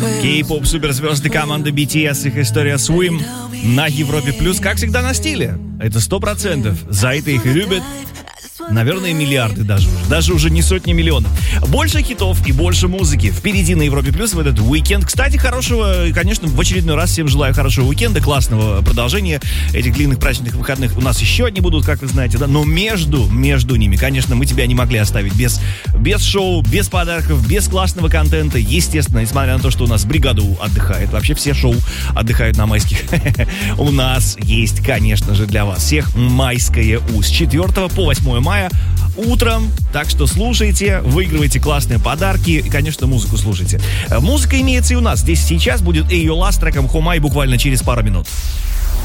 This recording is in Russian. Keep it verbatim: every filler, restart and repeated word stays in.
Кей-поп суперзвезды команды би ти эс, их история Swim на Европе Плюс, как всегда, на стиле. Это сто процентов. За это их и любят. Наверное, миллиарды даже уже. Даже уже не сотни миллионов. Больше хитов и больше музыки впереди на Европе Плюс в этот уикенд. Кстати, хорошего, конечно, в очередной раз всем желаю хорошего уикенда, классного продолжения этих длинных праздничных выходных. У нас еще одни будут, как вы знаете, да? Но между, между ними, конечно, мы тебя не могли оставить без, без шоу, без подарков, без классного контента. Естественно, несмотря на то, что у нас бригада отдыхает, вообще все шоу отдыхают на майских. У нас есть, конечно же, для вас всех майское У с четвёртого по восьмое мая утром, так что слушайте, выигрывайте классные подарки и, конечно, музыку слушайте. Музыка имеется и у нас. Здесь сейчас будет Эйола с треком Хомай буквально через пару минут.